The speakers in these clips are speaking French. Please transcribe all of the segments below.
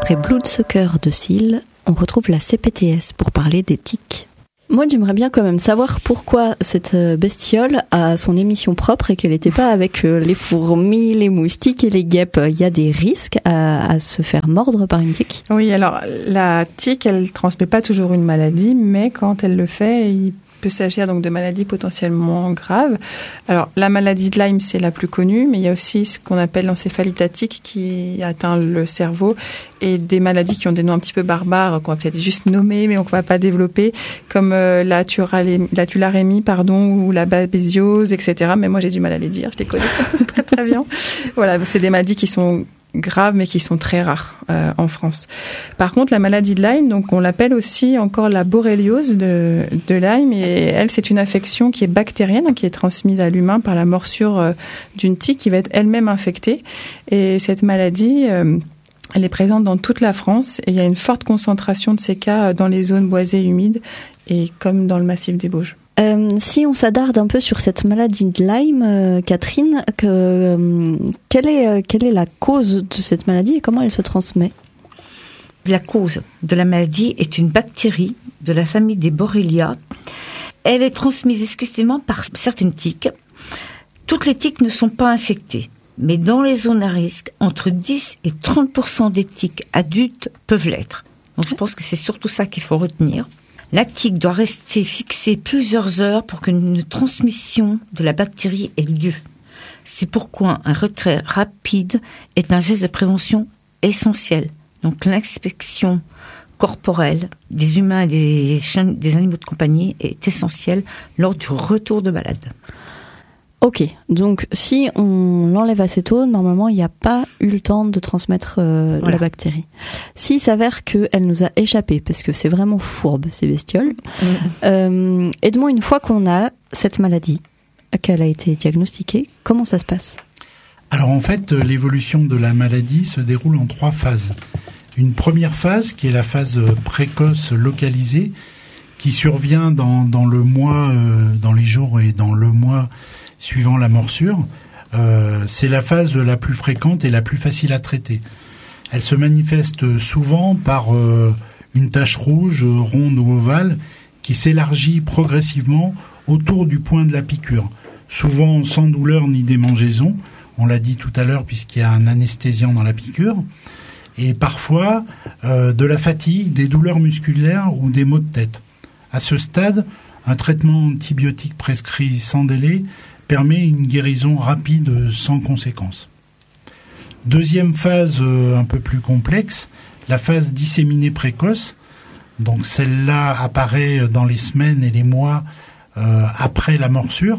Après Bloodsucker de Seal, on retrouve la CPTS pour parler des tiques. Moi, j'aimerais bien quand même savoir pourquoi cette bestiole a son émission propre et qu'elle n'était pas avec les fourmis, les moustiques et les guêpes. Il y a des risques à se faire mordre par une tique ? Oui, alors la tique, elle ne transmet pas toujours une maladie, mais quand elle le fait, il peut s'agir donc de maladies potentiellement graves. Alors, la maladie de Lyme, c'est la plus connue, mais il y a aussi ce qu'on appelle l'encéphalite à tique qui atteint le cerveau et des maladies qui ont des noms un petit peu barbares, qu'on va peut-être juste nommer, mais on ne va pas développer, comme la tularémie, ou la babésiose, etc. Mais moi, j'ai du mal à les dire, je les connais pas tous très très bien. Voilà, c'est des maladies qui sont graves, mais qui sont très rares en France. Par contre, la maladie de Lyme, donc on l'appelle aussi encore la borréliose de Lyme, et elle, c'est une affection qui est bactérienne, qui est transmise à l'humain par la morsure d'une tique qui va être elle-même infectée. Et cette maladie, elle est présente dans toute la France, et il y a une forte concentration de ces cas dans les zones boisées humides, et comme dans le massif des Bauges. Si on s'attarde un peu sur cette maladie de Lyme, Catherine, quelle est la cause de cette maladie et comment elle se transmet ? La cause de la maladie est une bactérie de la famille des Borrelia. Elle est transmise exclusivement par certaines tiques. Toutes les tiques ne sont pas infectées, mais dans les zones à risque, entre 10 et 30% des tiques adultes peuvent l'être. Donc je pense que c'est surtout ça qu'il faut retenir. La tique doit rester fixée plusieurs heures pour qu'une transmission de la bactérie ait lieu. C'est pourquoi un retrait rapide est un geste de prévention essentiel. Donc l'inspection corporelle des humains et des animaux de compagnie est essentielle lors du retour de malade. Ok, donc si on l'enlève assez tôt, normalement il n'y a pas eu le temps de transmettre la bactérie. S'il s'avère qu'elle nous a échappé, parce que c'est vraiment fourbe ces bestioles, Edmond, une fois qu'on a cette maladie, qu'elle a été diagnostiquée, comment ça se passe ? Alors en fait, l'évolution de la maladie se déroule en 3 phases. Une première phase qui est la phase précoce localisée, qui survient dans le mois, dans les jours et dans le mois suivant la morsure. C'est la phase la plus fréquente et la plus facile à traiter. Elle se manifeste souvent par une tache rouge, ronde ou ovale, qui s'élargit progressivement autour du point de la piqûre, souvent sans douleur ni démangeaison, on l'a dit tout à l'heure puisqu'il y a un anesthésiant dans la piqûre, et parfois de la fatigue, des douleurs musculaires ou des maux de tête. À ce stade, un traitement antibiotique prescrit sans délai permet une guérison rapide sans conséquence. Deuxième phase un peu plus complexe, la phase disséminée précoce. Donc celle-là apparaît dans les semaines et les mois après la morsure.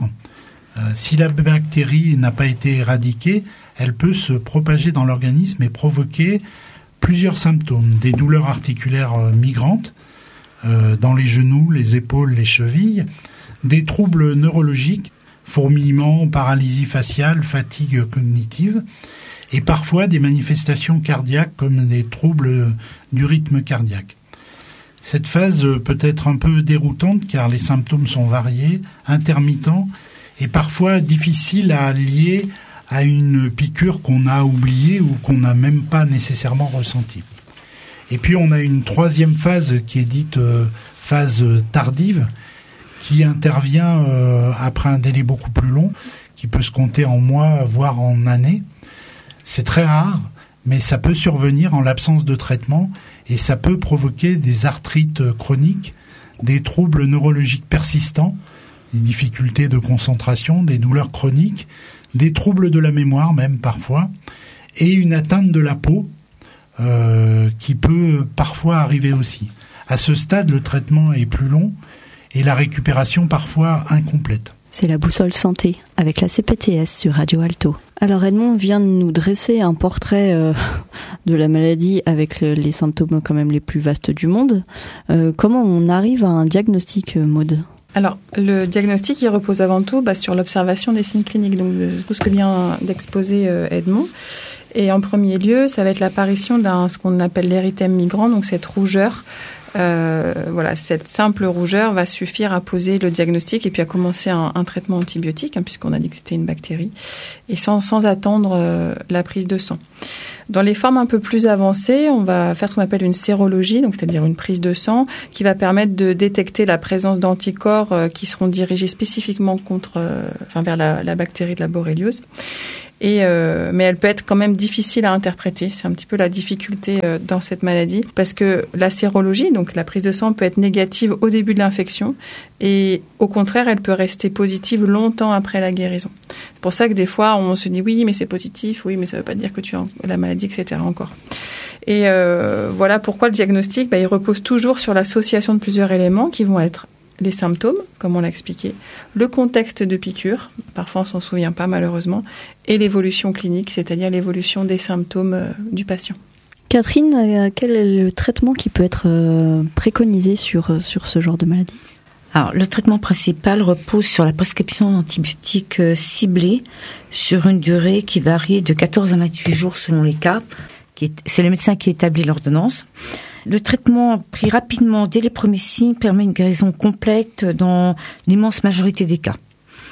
Si la bactérie n'a pas été éradiquée, elle peut se propager dans l'organisme et provoquer plusieurs symptômes. Des douleurs articulaires migrantes dans les genoux, les épaules, les chevilles, des troubles neurologiques, fourmillement, paralysie faciale, fatigue cognitive, et parfois des manifestations cardiaques comme des troubles du rythme cardiaque. Cette phase peut être un peu déroutante car les symptômes sont variés, intermittents et parfois difficiles à lier à une piqûre qu'on a oubliée ou qu'on n'a même pas nécessairement ressentie. Et puis on a une troisième phase qui est dite phase tardive, qui intervient après un délai beaucoup plus long, qui peut se compter en mois, voire en années. C'est très rare, mais ça peut survenir en l'absence de traitement et ça peut provoquer des arthrites chroniques, des troubles neurologiques persistants, des difficultés de concentration, des douleurs chroniques, des troubles de la mémoire même parfois, et une atteinte de la peau qui peut parfois arriver aussi. À ce stade, le traitement est plus long et la récupération parfois incomplète. C'est la boussole santé avec la CPTS sur Radio Alto. Alors Edmond vient de nous dresser un portrait de la maladie avec les symptômes quand même les plus vastes du monde. Comment on arrive à un diagnostic, Maud ? Alors, le diagnostic, il repose avant tout sur l'observation des signes cliniques, donc de tout ce que vient d'exposer Edmond. Et en premier lieu, ça va être l'apparition ce qu'on appelle l'érythème migrant, donc cette rougeur cette simple rougeur va suffire à poser le diagnostic et puis à commencer un traitement antibiotique, puisqu'on a dit que c'était une bactérie, et sans attendre la prise de sang. Dans les formes un peu plus avancées, on va faire ce qu'on appelle une sérologie, donc c'est-à-dire une prise de sang qui va permettre de détecter la présence d'anticorps qui seront dirigés spécifiquement vers la bactérie de la borréliose. Mais elle peut être quand même difficile à interpréter. C'est un petit peu la difficulté dans cette maladie, parce que la sérologie, donc la prise de sang, peut être négative au début de l'infection et au contraire, elle peut rester positive longtemps après la guérison. C'est pour ça que des fois, on se dit oui, mais c'est positif, oui, mais ça ne veut pas dire que tu as la maladie, etc. encore. Et voilà pourquoi le diagnostic, il repose toujours sur l'association de plusieurs éléments qui vont être les symptômes, comme on l'a expliqué, le contexte de piqûre, parfois on s'en souvient pas malheureusement, et l'évolution clinique, c'est-à-dire l'évolution des symptômes du patient. Catherine, quel est le traitement qui peut être préconisé sur ce genre de maladie ? Alors, le traitement principal repose sur la prescription d'antibiotiques ciblés sur une durée qui varie de 14 à 28 jours selon les cas. C'est le médecin qui établit l'ordonnance. Le traitement pris rapidement dès les premiers signes permet une guérison complète dans l'immense majorité des cas.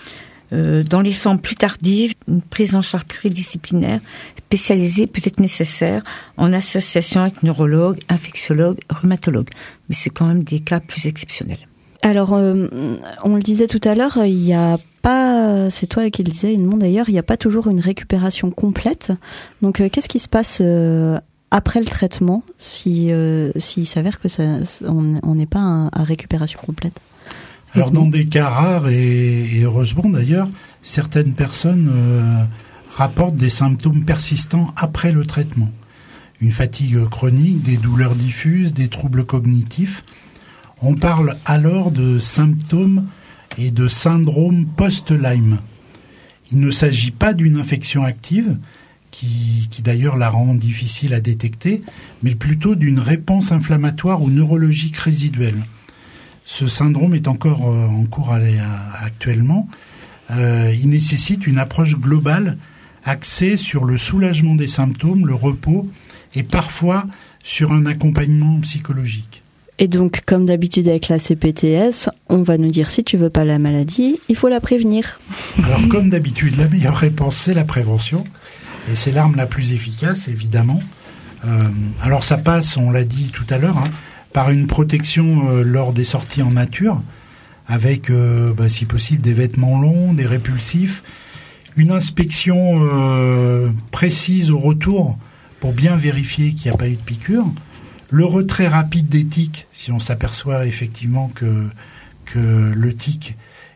Dans les formes plus tardives, une prise en charge pluridisciplinaire spécialisée peut être nécessaire en association avec neurologue, infectiologue, rhumatologue. Mais c'est quand même des cas plus exceptionnels. Alors, on le disait tout à l'heure, il n'y a pas, c'est toi qui le disais, Edmond d'ailleurs, il n'y a pas toujours une récupération complète. Donc, qu'est-ce qui se passe après le traitement s'il s'avère que on n'est pas à récupération complète? Alors, dans des cas rares, et heureusement d'ailleurs, certaines personnes rapportent des symptômes persistants après le traitement. Une fatigue chronique, des douleurs diffuses, des troubles cognitifs. On parle alors de symptômes et de syndrome post-Lyme. Il ne s'agit pas d'une infection active, qui d'ailleurs la rend difficile à détecter, mais plutôt d'une réponse inflammatoire ou neurologique résiduelle. Ce syndrome est encore en cours actuellement. Il nécessite une approche globale axée sur le soulagement des symptômes, le repos et parfois sur un accompagnement psychologique. Et donc, comme d'habitude avec la CPTS, on va nous dire si tu veux pas la maladie, il faut la prévenir. Alors, comme d'habitude, la meilleure réponse, c'est la prévention. Et c'est l'arme la plus efficace, évidemment. Alors, ça passe, on l'a dit tout à l'heure, par une protection lors des sorties en nature, avec, si possible, des vêtements longs, des répulsifs, une inspection précise au retour pour bien vérifier qu'il n'y a pas eu de piqûre, le retrait rapide des tiques, si on s'aperçoit effectivement que le tique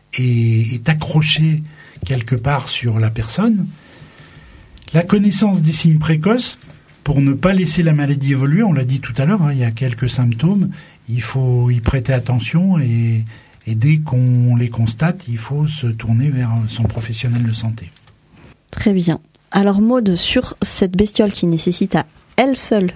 est accroché quelque part sur la personne, la connaissance des signes précoces pour ne pas laisser la maladie évoluer. On l'a dit tout à l'heure, il y a quelques symptômes, il faut y prêter attention et dès qu'on les constate, il faut se tourner vers son professionnel de santé. Très bien. Alors Maud, sur cette bestiole qui nécessite à elle seule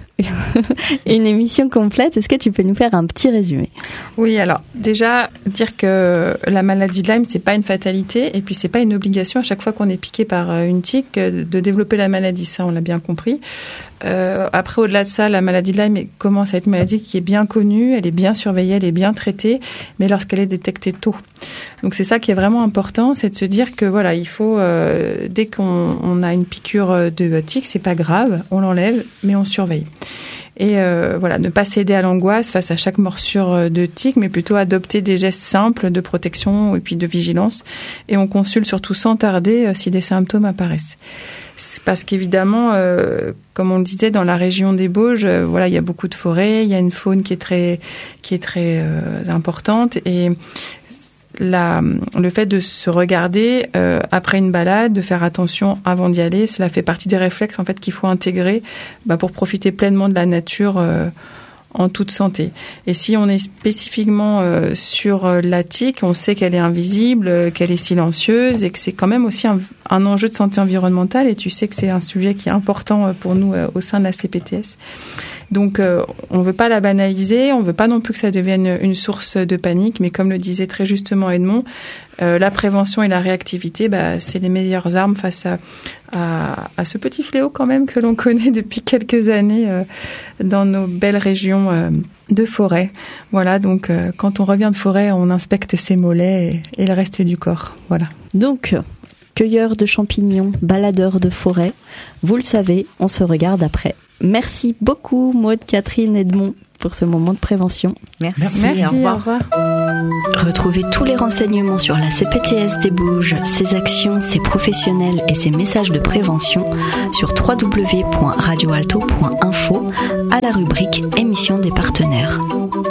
une émission complète, est-ce que tu peux nous faire un petit résumé ? Oui, alors déjà dire que la maladie de Lyme, c'est pas une fatalité et puis c'est pas une obligation à chaque fois qu'on est piqué par une tique de développer la maladie, ça on l'a bien compris. Après, au-delà de ça, la maladie de Lyme commence à être une maladie qui est bien connue, elle est bien surveillée, elle est bien traitée, mais lorsqu'elle est détectée tôt. Donc c'est ça qui est vraiment important, c'est de se dire que voilà, il faut dès qu'on a une piqûre de tique, c'est pas grave, on l'enlève, mais on surveille. Et ne pas céder à l'angoisse face à chaque morsure de tique, mais plutôt adopter des gestes simples de protection et puis de vigilance. Et on consulte surtout sans tarder si des symptômes apparaissent. Parce qu'évidemment, comme on le disait, dans la région des Bauges, il y a beaucoup de forêts, il y a une faune qui est très importante et le fait de se regarder après une balade, de faire attention avant d'y aller, cela fait partie des réflexes en fait qu'il faut intégrer pour profiter pleinement de la nature en toute santé. Et si on est spécifiquement sur la tique, on sait qu'elle est invisible, qu'elle est silencieuse et que c'est quand même aussi un enjeu de santé environnementale et tu sais que c'est un sujet qui est important pour nous au sein de la CPTS. Donc, on ne veut pas la banaliser, on ne veut pas non plus que ça devienne une source de panique, mais comme le disait très justement Edmond, la prévention et la réactivité, c'est les meilleures armes face à ce petit fléau quand même que l'on connaît depuis quelques années dans nos belles régions de forêt. Voilà, donc quand on revient de forêt, on inspecte ses mollets et le reste du corps. Voilà. Donc, cueilleurs de champignons, baladeurs de forêt, vous le savez, on se regarde après. Merci beaucoup Maud, Catherine, Edmond pour ce moment de prévention. Merci, au revoir. Retrouvez tous les renseignements sur la CPTS des Bauges, ses actions, ses professionnels et ses messages de prévention sur www.radioalto.info à la rubrique émission des partenaires.